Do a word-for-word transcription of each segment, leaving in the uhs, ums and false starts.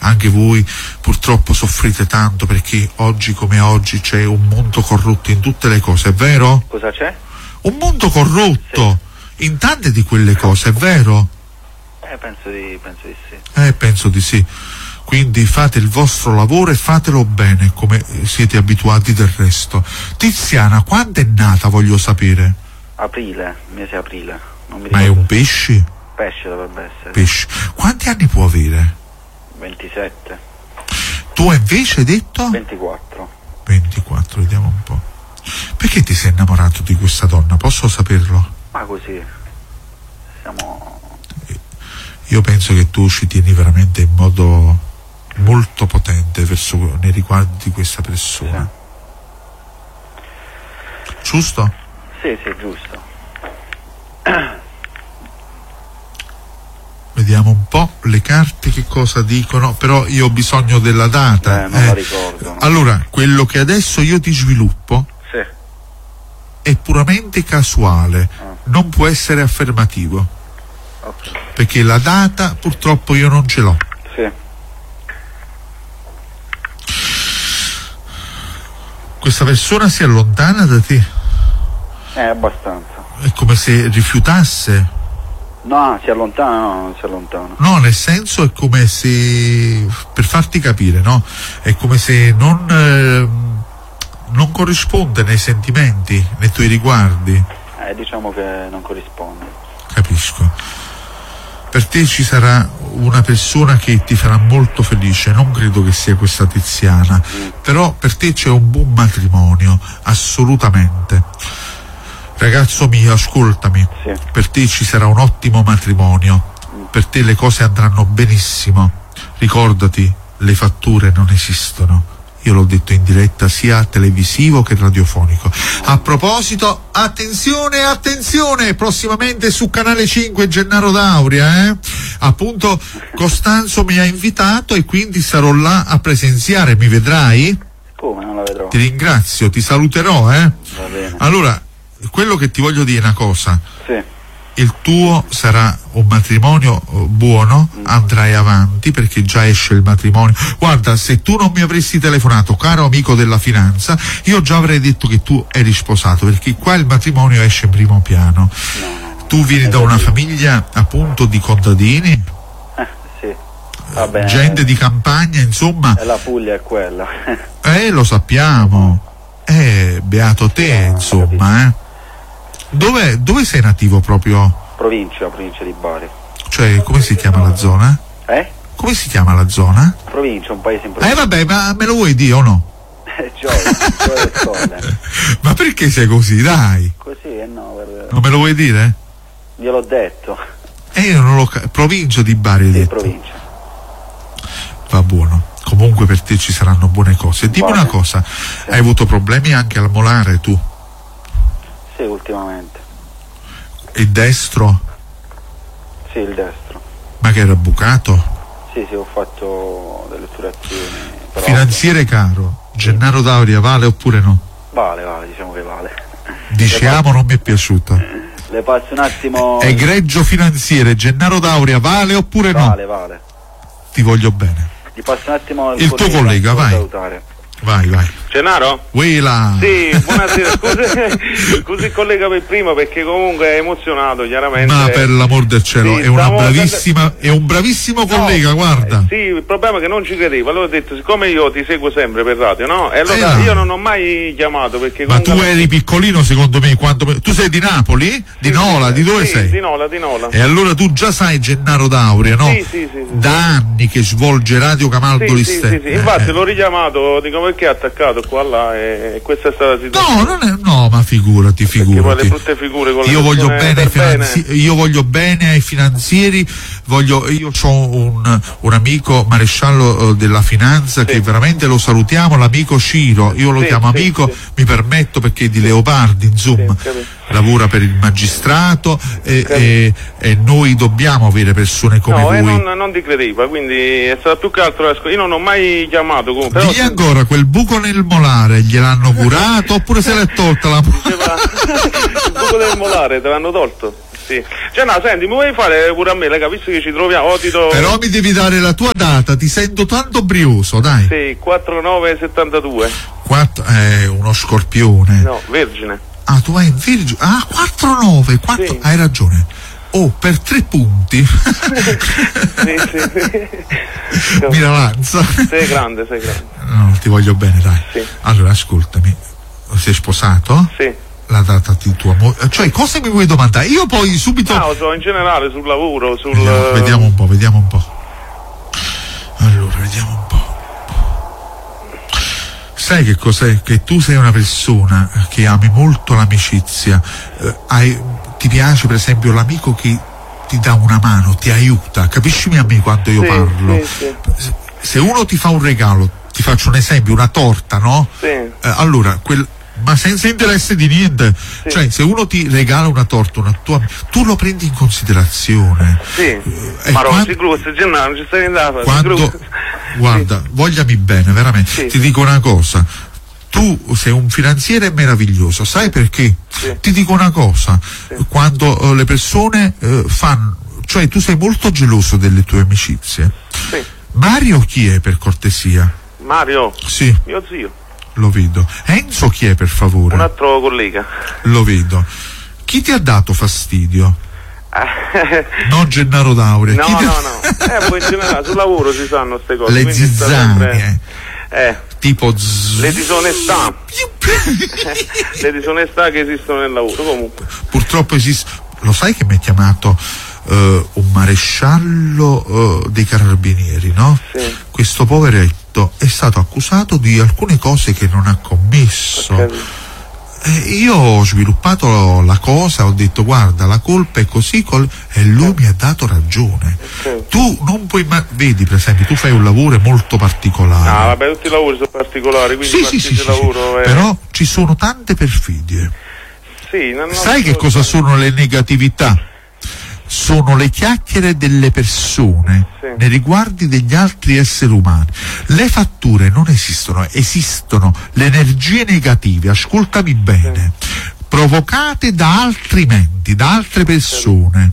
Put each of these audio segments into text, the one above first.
anche voi purtroppo soffrite tanto, perché oggi come oggi c'è un mondo corrotto in tutte le cose, è vero? Cosa c'è? Un mondo corrotto sì. in tante di quelle cose, è vero? Eh, penso di, penso di sì. Eh, penso di sì. Quindi fate il vostro lavoro e fatelo bene, come siete abituati del resto. Tiziana, quando è nata, voglio sapere? Aprile, mese aprile. Non mi Ma è un pesce? Pesce dovrebbe essere. Pesce. Quanti anni può avere? ventisette. Tu invece hai detto? ventiquattro. ventiquattro, vediamo un po'. Perché ti sei innamorato di questa donna? Posso saperlo? Ma così. Siamo... Io penso che tu ci tieni veramente in modo molto potente verso, nei riguardi di questa persona. Sì. Giusto? Sì, sì, giusto. Vediamo un po' le carte che cosa dicono, però io ho bisogno della data. Eh, non eh. la ricordo. No? Allora, quello che adesso io ti sviluppo sì. è puramente casuale, ah. non può essere affermativo. Okay. Perché la data purtroppo io non ce l'ho. Sì. Questa persona si allontana da te? Eh, abbastanza. È come se rifiutasse? No, si allontana, no, non si allontana. No, nel senso è come se, per farti capire, no? È come se non, eh, non corrisponde nei sentimenti, nei tuoi riguardi. Eh, diciamo che non corrisponde. Capisco. Per te ci sarà una persona che ti farà molto felice, non credo che sia questa Tiziana, mm. però per te c'è un buon matrimonio, assolutamente. Ragazzo mio, ascoltami, sì. per te ci sarà un ottimo matrimonio, mm. per te le cose andranno benissimo, ricordati, le fatture non esistono. Io l'ho detto in diretta sia televisivo che radiofonico. A proposito, attenzione, attenzione, prossimamente su Canale cinque Gennaro D'Auria, eh? Appunto Costanzo mi ha invitato e quindi sarò là a presenziare, mi vedrai? Come, non la vedrò? Ti ringrazio, ti saluterò, eh? Va bene. Allora, quello che ti voglio dire è una cosa. Sì. Il tuo sarà un matrimonio buono, andrai avanti perché già esce il matrimonio. Guarda, se tu non mi avresti telefonato, caro amico della finanza, io già avrei detto che tu eri sposato, perché qua il matrimonio esce in primo piano. No, no. Tu vieni da una famiglia appunto di contadini, eh, sì. Va bene. Gente di campagna, insomma. E la Puglia è quella. Eh, lo sappiamo. Eh, beato te, insomma, eh. Dove, dove sei nativo proprio? Provincia, provincia di Bari. Cioè, come si chiama la zona? Eh? Come si chiama la zona? Provincia, un paese in provincia. Eh vabbè, ma me lo vuoi dire o no? Eh, Gioia, Gioia del Sole. Ma perché sei così, dai? Così, eh no, per... Non me lo vuoi dire? Gliel'ho detto. Eh, io non lo capisco. Provincia di Bari, hai sì, detto? provincia. Va buono. Comunque per te ci saranno buone cose. Dimmi Buone. una cosa, sì. Hai avuto problemi anche al molare tu? Sì, ultimamente. Il destro? Sì, il destro. Ma che era bucato? Sì, sì, ho fatto delle otturazioni. Però... Finanziere caro, Gennaro D'Auria vale oppure no? Vale, vale, diciamo che vale. Diciamo, non mi è piaciuto. Le passo un attimo... Egregio finanziere, Gennaro D'Auria vale oppure no? Vale, vale. Ti voglio bene. Gli passo un attimo il, il tuo collega, vai. Salutare. Vai, vai. Gennaro? Willa. Sì, buonasera, scusi, scusi collega per prima perché comunque è emozionato chiaramente. Ma per l'amor del cielo, sì, è una stavo... bravissima, è un bravissimo collega, no, guarda. Eh, sì, il problema è che non ci credevo, allora ho detto siccome io ti seguo sempre per radio, no? E allora eh, io non ho mai chiamato perché ma comunque... tu eri piccolino secondo me quando... Tu sei di Napoli? Di sì, Nola? sì, di dove sì, sei? Di Nola, di Nola. E allora tu già sai Gennaro D'Auria, no? Sì, sì, sì, sì. Da anni che svolge Radio Camaldoli sì, sì, Ste- sì, sì. Infatti eh. l'ho richiamato, dico perché è attaccato qua là e questa è stata la situazione. No, non è, no, ma figurati, figurati. Le brutte figure con le io voglio bene ai bene. finanzi- io voglio bene ai finanzieri, voglio, io ho un, un amico maresciallo uh, della finanza sì. che veramente lo salutiamo, l'amico Ciro, io lo sì, chiamo sì, amico, sì. mi permetto perché è di Leopardi, insomma, sì, lavora per il magistrato e, e, e noi dobbiamo avere persone come no, voi. No, non, non ti credeva, quindi è stato più che altro, io non ho mai chiamato comunque. Digli però... ancora, quel buco nel molare gliel'hanno curato oppure se l'è tolta la... Diceva, il buco del molare te l'hanno tolto? Sì, sì. Cioè, no, senti, mi vuoi fare pure a me, lega, visto che ci troviamo, oh, ti do... Però mi devi dare la tua data, ti sento tanto brioso, dai. Sì, quattro nove settantadue. Quattro, eh, uno scorpione. No, vergine. Ah, tu hai in vergine. Ah, quattro nove, quattro... Sì. Hai ragione. Oh, per tre punti. Sì, sì, sì. Miralanza. Sei grande, sei grande. No, ti voglio bene, dai. Sì. Allora, ascoltami. Sei sposato? Sì. La data di tua moglie. Cioè, cosa mi vuoi domandare? Io poi subito... No, so, in generale, sul lavoro, sul... Vediamo, vediamo un po', vediamo un po'. Allora, vediamo un po'. Sai che cos'è? Che tu sei una persona che ami molto l'amicizia, eh, hai, ti piace per esempio l'amico che ti dà una mano, ti aiuta, capiscimi a me quando io Sì, parlo. sì, sì. Se uno ti fa un regalo, ti faccio un esempio, una torta, no? Sì. Eh, allora, quel, ma senza interesse di niente, Sì. cioè se uno ti regala una torta, una tua, tu lo prendi in considerazione. Sì. Eh, Ma quando- non si grussa, Gennaro, non ci stai andando. quando, guarda, vogliami bene, veramente, Sì. ti dico una cosa, tu sei un finanziere meraviglioso, sai perché? Sì. Ti dico una cosa, Sì. quando eh, le persone eh, fanno, cioè tu sei molto geloso delle tue amicizie. Sì. Mario chi è, per cortesia? Mario, Sì, mio zio, lo vedo. Enzo chi è, per favore? un altro collega. Lo vedo. Chi ti ha dato fastidio? No, Gennaro Daure. No, Chi ti- no, no. Eh, poi in generale sul lavoro si sanno queste cose. Le quindi sta zizzanie, sempre- Eh, tipo z- le disonestà. Le disonestà che esistono nel lavoro, comunque. Purtroppo esiste. Lo sai che mi ha chiamato eh, un maresciallo eh, dei carabinieri, no? Sì. Questo poveretto è stato accusato di alcune cose che non ha commesso. Ho capito. E io ho sviluppato la cosa, ho detto guarda, la colpa è così col... e lui mi ha dato ragione. Ok. Tu non puoi mai, vedi per esempio, tu fai un lavoro molto particolare. Ah, vabbè, tutti i lavori sono particolari, quindi sì, sì, sì, qualsiasi sì, sì. lavoro è... Però ci sono tante perfidie. Sì, non, non Sai che so- cosa sono le negatività? Sono le chiacchiere delle persone Sì. nei riguardi degli altri esseri umani. Le fatture non esistono, esistono le energie negative, ascoltami bene, provocate da altri menti, da altre persone.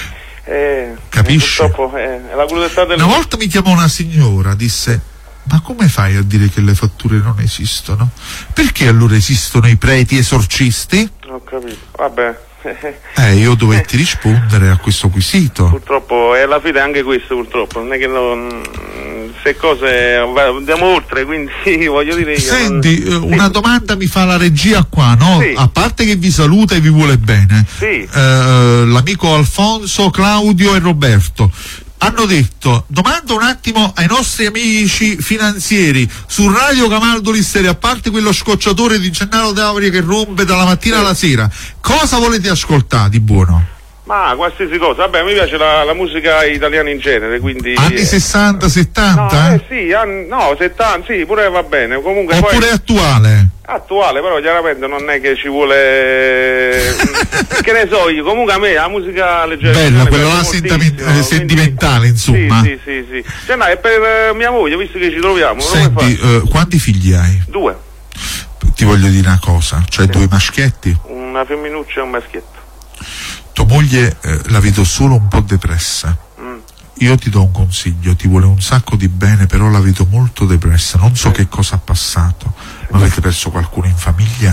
Eh, Capisci? Purtroppo eh, è la crudeltà del... Una volta mi chiamò una signora, disse: ma come fai a dire che le fatture non esistono? Perché allora esistono i preti esorcisti? Ho capito, vabbè. Eh, io dovetti rispondere a questo quesito. Purtroppo, e alla fine anche questo purtroppo, non è che non, se cose andiamo oltre, quindi voglio dire io. Senti, eh, non... una sì. domanda mi fa la regia qua, no? Sì. A parte che vi saluta e vi vuole bene, Sì. eh, l'amico Alfonso, Claudio e Roberto hanno detto: domando un attimo ai nostri amici finanzieri su Radio Camaldoli Stereo, a parte quello scocciatore di Gennaro Dauri che rompe dalla mattina Sì. alla sera, cosa volete ascoltare di buono? Ma qualsiasi cosa, vabbè, mi piace la, la musica italiana in genere, quindi... Anni eh, sessanta, No, settanta? eh sì, anni, no, settanta, sì, pure va bene, comunque Oppure poi... attuale? Attuale, però chiaramente non è che ci vuole... che ne so io, comunque a me la musica leggera... Bella, mi quella piace là moltissimo, sentiment- quindi- sentimentale, insomma. Sì, sì, sì, sì. Cioè, no, è per eh, mia moglie, visto che ci troviamo, come Senti, fai? eh, quanti figli hai? Due, Ti voglio dire una cosa, cioè Sì. due maschietti. una femminuccia e un maschietto. Tua moglie eh, la vedo solo un po' depressa. Mm. Io ti do un consiglio, ti vuole un sacco di bene, però la vedo molto depressa. Non so che cosa ha passato. Ma avete perso qualcuno in famiglia?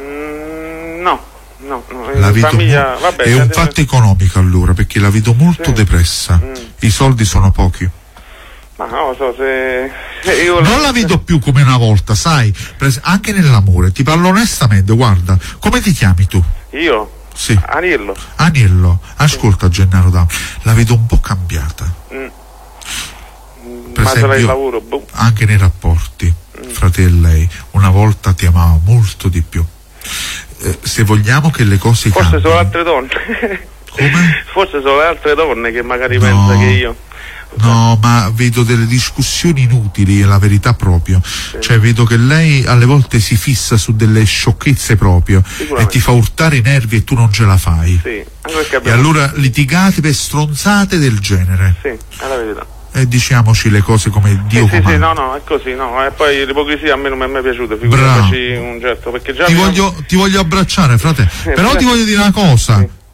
Mm, no, no, no, La in vedo famiglia, mo- vabbè, è un senti- fatto economico allora, perché la vedo molto Sì. depressa. Mm. I soldi sono pochi. Ma non lo so se... se io Non la vedo più come una volta, sai? Pres- anche nell'amore, ti parlo onestamente, guarda, come ti chiami tu? Io? Sì. Aniello. Aniello, ascolta Gennaro Dauri, la vedo un po' cambiata. Mm. Per Ma sarà il esempio, lavoro, boh. anche nei rapporti fra te e lei, una volta ti amava molto di più. Eh, se vogliamo che le cose Forse cambino, sono altre donne. Come? Forse sono le altre donne che magari No. pensa che io. No, ma vedo delle discussioni inutili, è la verità proprio. Cioè vedo che lei alle volte si fissa su delle sciocchezze proprio e Sicuramente. ti fa urtare i nervi e tu non ce la fai. Sì, anche perché E abbiamo... allora litigate per stronzate del genere. Sì, è la verità. E diciamoci le cose come Dio Sì, sì, comanda. sì, no, no, è così, no. E poi l'ipocrisia a me non mi è mai piaciuta, figuriamoci un certo, perché già... Ti abbiamo- voglio, ti voglio abbracciare, frate. Però sì. ti voglio dire una cosa. Sì.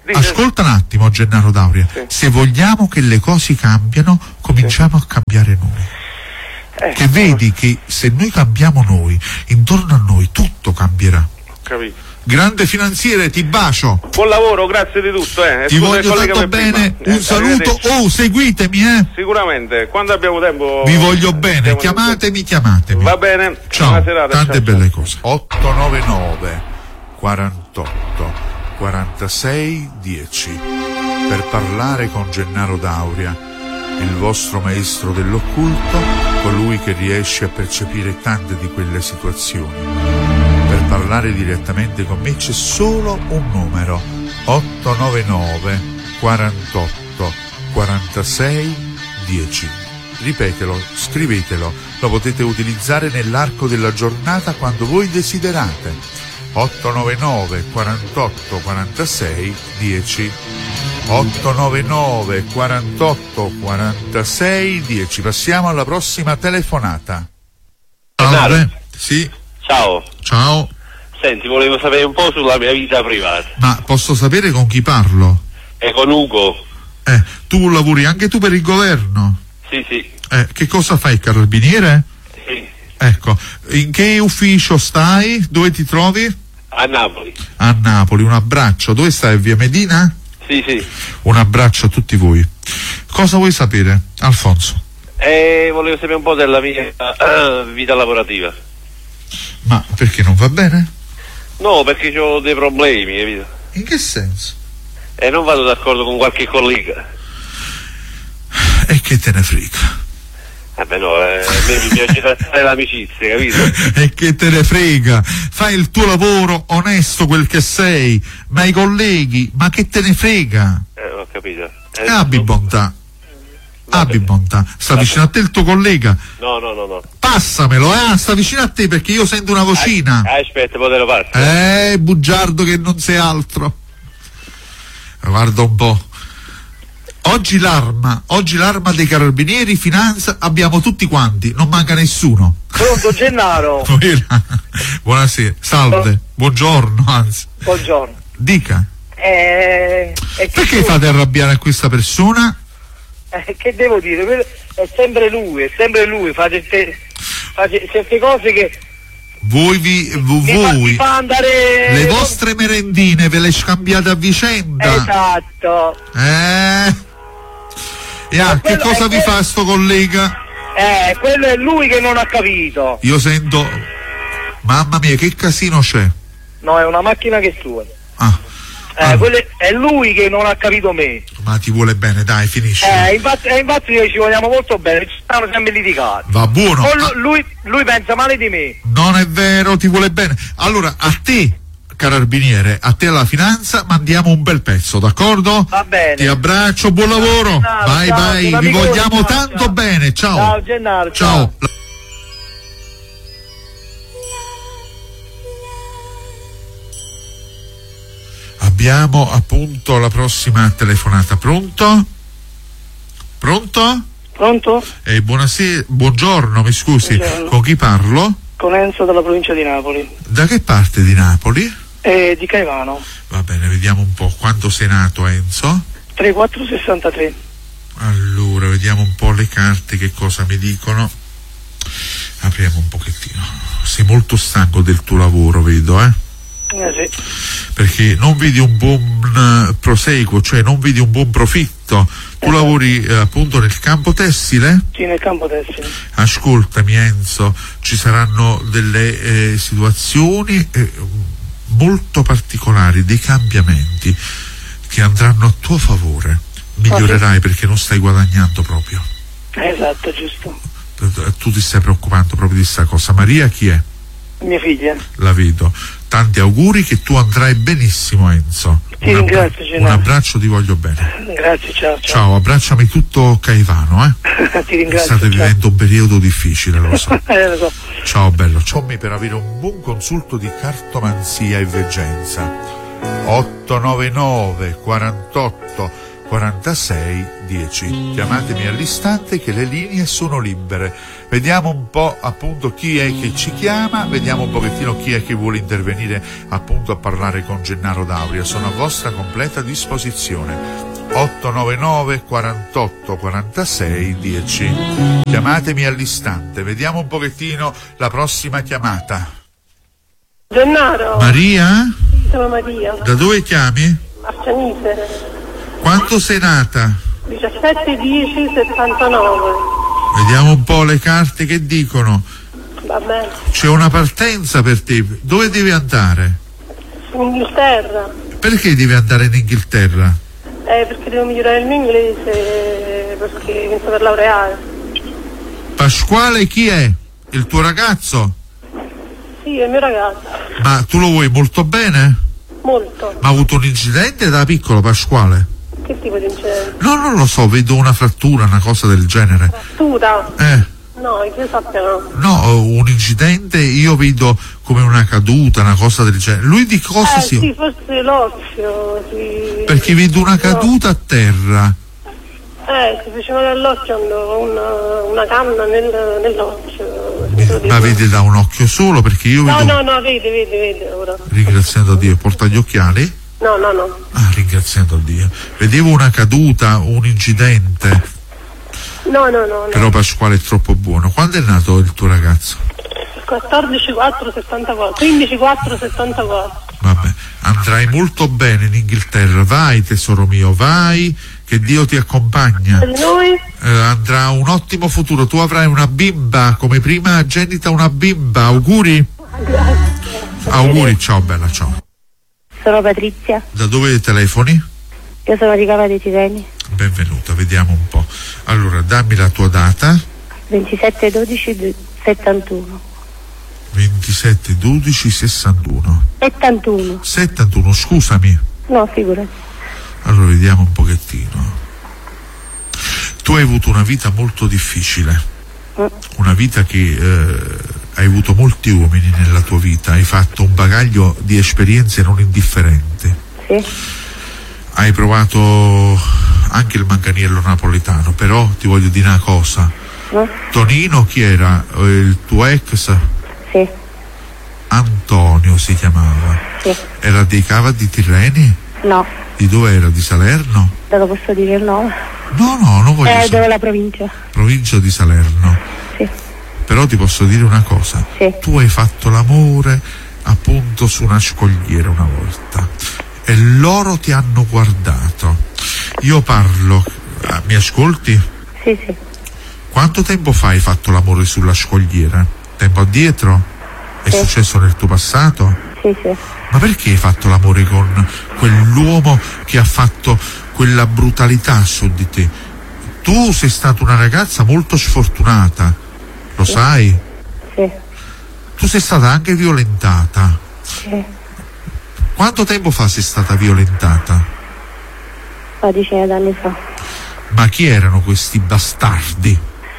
Dice... Ascolta un attimo, Gennaro D'Auria. Sì. Se vogliamo che le cose cambiano, cominciamo sì. a cambiare noi. Eh, che vedi che se noi cambiamo noi, intorno a noi tutto cambierà. Capito. Grande finanziere, ti bacio. Buon lavoro, grazie di tutto. Eh. Ti Scusa, voglio tanto bene. Prima. Un eh, saluto. Oh, seguitemi, eh. Sicuramente, quando abbiamo tempo. Vi voglio bene. Chiamatemi, chiamatemi. Va bene. Ciao. Buona serata, tante ciao, belle ciao. cose. otto nove nove quarantotto quarantasei dieci per parlare con Gennaro D'Auria, il vostro maestro dell'occulto, colui che riesce a percepire tante di quelle situazioni. Per parlare direttamente con me c'è solo un numero: otto nove nove quarantotto quarantasei dieci. Ripetelo, scrivetelo, lo potete utilizzare nell'arco della giornata quando voi desiderate. otto nove nove quarantotto quarantasei dieci. otto nove nove quarantotto quarantasei dieci. Passiamo alla prossima telefonata. Gennaro. Sì. Ciao. Ciao. Senti, volevo sapere un po' sulla mia vita privata. Ma posso sapere con chi parlo? È con Ugo. Eh, tu lavori anche tu per il governo? Sì, sì. Eh, che cosa fai, carabiniere? Sì. Ecco, in che ufficio stai? Dove ti trovi? A Napoli. A Napoli, un abbraccio. Dove stai, via Medina? Sì, sì. Un abbraccio a tutti voi. Cosa vuoi sapere, Alfonso? Eh, volevo sapere un po' della mia uh, vita lavorativa. Ma perché non va bene? No, perché ho dei problemi, capito? In che senso? E non vado d'accordo con qualche collega. E che te ne frega? Eh beh no, eh, a me mi piace trattare l'amicizia, capito? E che te ne frega? Fai il tuo lavoro onesto, quel che sei, ma i colleghi, ma che te ne frega? Eh, ho capito. Eh, Abbi non... bontà. Abbi bontà. Sta vicino a te il tuo collega? No, no, no, no. Passamelo, eh? Sta vicino a te perché io sento una vocina. Ah, aspetta, poi te lo passo. Eh, bugiardo che non sei altro. Guarda un po'. Oggi l'arma, oggi l'arma dei carabinieri, finanza, abbiamo tutti quanti, non manca nessuno. Pronto, Gennaro? Buonasera, salve, buongiorno, anzi. Buongiorno. Dica. Eh, è Perché tu... fate arrabbiare a questa persona? Eh, che devo dire? È sempre lui, è sempre lui, fa certe, fa certe cose che... Voi vi, v- mi voi fa, mi fa andare... le vostre merendine ve le scambiate a vicenda. Esatto. Eh... E ah, che cosa vi fa sto collega? Eh, quello è lui che non ha capito. Io sento... Mamma mia, che casino c'è? No, è una macchina che è sua. Ah. Eh, ah. quello è, è lui che non ha capito me. Ma ti vuole bene, dai, finisci. Eh, infatti, eh, infatti noi ci vogliamo molto bene, ci stanno sempre litigati. Va buono. Poi lui, lui, lui pensa male di me. Non è vero, ti vuole bene. Allora, a te, carabiniere, a te alla finanza, mandiamo un bel pezzo, d'accordo? Va bene. Ti abbraccio, buon lavoro. Gennaro, vai, ciao, vai, vi amico, vogliamo ciao, tanto ciao. bene. Ciao. Ciao, Gennaro. Ciao. Ciao. Abbiamo appunto la prossima telefonata. Pronto? Pronto? Pronto? Eh, buonasera, buongiorno, mi scusi. Buongiorno. Con chi parlo? Con Enzo della provincia di Napoli. Da che parte di Napoli? Eh, di Caivano. Va bene, vediamo un po'. Quando sei nato, Enzo? trentaquattro sessantatré. Allora, vediamo un po' le carte, che cosa mi dicono. Apriamo un pochettino. Sei molto stanco del tuo lavoro, vedo, eh? Eh sì. Perché non vedi un buon uh, proseguo, cioè non vedi un buon profitto. Tu esatto. lavori eh, appunto nel campo tessile? Sì, nel campo tessile. Ascoltami, Enzo, ci saranno delle eh, situazioni eh, molto particolari, dei cambiamenti che andranno a tuo favore. Migliorerai, perché non stai guadagnando proprio. Esatto, giusto. Tu ti stai preoccupando proprio di questa cosa. Maria chi è? Mia figlia. La vedo. Tanti auguri, che tu andrai benissimo, Enzo. Ti un ringrazio, abbra- Gennaro. Un abbraccio, ti voglio bene. Grazie, ciao. Ciao, Ciao, abbracciami tutto Caivano, eh. Ti ringrazio. State ciao. vivendo un periodo difficile, lo so. eh, lo so. Ciao bello, ciao. Per avere un buon consulto di cartomanzia e veggenza. otto nove nove quarantotto quarantasei dieci. Chiamatemi all'istante che le linee sono libere. Vediamo un po' appunto chi è che ci chiama, vediamo un pochettino chi è che vuole intervenire appunto a parlare con Gennaro D'Auria. Sono a vostra completa disposizione. otto nove nove quarantotto quarantasei dieci. Chiamatemi all'istante. Vediamo un pochettino la prossima chiamata. Gennaro. Maria? Sì, sono Maria. Da dove chiami? Arcianise. Quando sei nata? diciassette dieci settantanove. Vediamo un po' le carte che dicono. Va bene. C'è una partenza per te. Dove devi andare? In Inghilterra. Perché devi andare in Inghilterra? Eh, perché devo migliorare il mio inglese, perché mi sto per laureare. Pasquale chi è? Il tuo ragazzo? Sì, è il mio ragazzo. Ma tu lo vuoi molto bene? Molto. Ma ha avuto un incidente da piccolo, Pasquale? Che tipo di incidente? No, non lo so, vedo una frattura, una cosa del genere. Frattura? Eh. No, io sappia no. No, un incidente io vedo come una caduta, una cosa del genere. Lui di cosa eh, si... sì, forse l'occhio, sì. Perché vedo una caduta a terra. Eh, si faceva dall'occhio una, una canna nel, nell'occhio. Ma vede da un occhio solo? Perché io no, vedo... No, no, vede, vede, vede ora. Ringraziando Dio, porta gli occhiali? No, no, no. Ah, ringraziando Dio. Vedevo una caduta, un incidente. No, no, no. Però no. Pasquale è troppo buono. Quando è nato il tuo ragazzo? quattordici quattro settantaquattro. quindici quattro settantaquattro. Vabbè, andrai molto bene in Inghilterra. Vai, tesoro mio, vai, che Dio ti accompagna. Per noi? Eh, andrà un ottimo futuro. Tu avrai una bimba, come prima genita una bimba. Auguri? Grazie. Auguri, ciao bella, ciao. Sono Patrizia. Da dove telefoni? Io sono di Cava dei Tirreni. Benvenuta, vediamo un po'. Allora, dammi la tua data. ventisette dodici settantuno. ventisette dodici sessantuno. settantuno. settantuno, scusami. No, figurati. Allora, vediamo un pochettino. Tu hai avuto una vita molto difficile. Mm. Una vita che eh, hai avuto molti uomini nella tua vita. Hai fatto un bagaglio di esperienze non indifferenti. Sì. Hai provato anche il manganiello napoletano, però ti voglio dire una cosa. Mm. Tonino chi era? Il tuo ex? Sì. Antonio si chiamava. Sì. Era dei Cava di Tirreni? No. Di dove era? Di Salerno? Te lo posso dire il nome? No, no, non voglio Eh, sapere. dove la provincia? Provincia di Salerno. Sì. Però ti posso dire una cosa. Sì. Tu hai fatto l'amore appunto su una scogliera una volta e loro ti hanno guardato. Io parlo, ah, mi ascolti? Sì, sì. Quanto tempo fa hai fatto l'amore sulla scogliera? Tempo addietro? È Sì. successo nel tuo passato? Sì, sì. Ma perché hai fatto l'amore con quell'uomo che ha fatto quella brutalità su di te? Tu sei stata una ragazza molto sfortunata, lo Sì. sai? Sì. Tu sei stata anche violentata. Sì. Quanto tempo fa sei stata violentata? Una decina d'anni fa. Ma chi erano questi bastardi?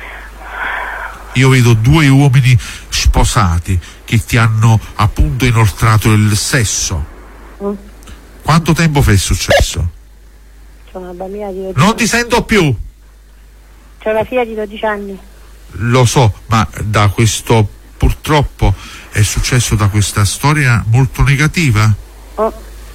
Io vedo due uomini sposati che ti hanno appunto inoltrato il sesso. Mm. Quanto tempo fa è successo? C'è una bambina di dodici Non anni. ti sento più. C'è una figlia di dodici anni. Lo so, ma da questo purtroppo è successo da questa storia molto negativa. Oh.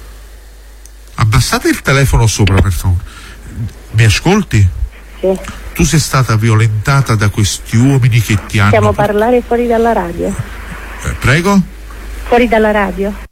Abbassate il telefono sopra, per favore. Mi ascolti? Sì. Tu sei stata violentata da questi uomini che ti hanno... Possiamo parlare fuori dalla radio? Eh, prego? Fuori dalla radio?